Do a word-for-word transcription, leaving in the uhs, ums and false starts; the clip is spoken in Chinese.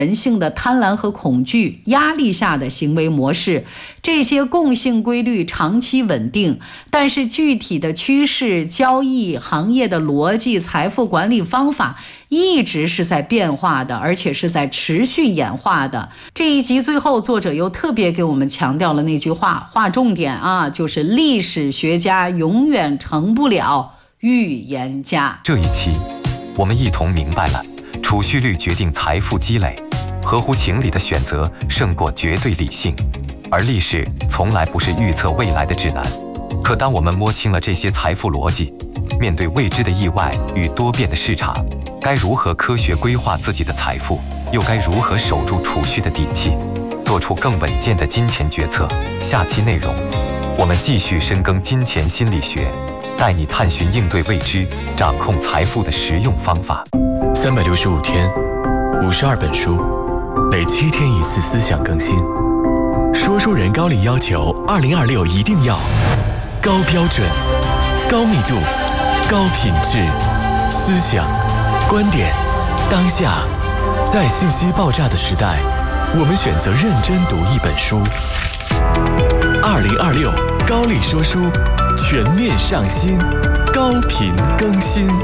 人性的贪婪和恐惧、压力下的行为模式，这些共性规律长期稳定，但是具体的趋势、交易、行业的逻辑、财富管理方法一直是在变化的，而且是在持续演化的。这一集最后，作者又特别给我们强调了那句话，划重点啊，就是历史学家永远成不了预言家。 这一期我们一同明白了，储蓄率决定财富积累，合乎情理的选择胜过绝对理性，而历史从来不是预测未来的指南。可当我们摸清了这些财富逻辑，面对未知的意外与多变的市场，该如何科学规划自己的财富，又该如何守住储蓄的底气，做出更稳健的金钱决策？下期内容我们继续深耕金钱心理学，带你探寻应对未知、掌控财富的实用方法。 三百六十五天，五十二本书，每七天一次思想更新。说书人高力要求二零二六一定要高标准、高密度、高品质，思想、观点、当下，在信息爆炸的时代，我们选择认真读一本书。二零二六高力说书全面上新，高频更新。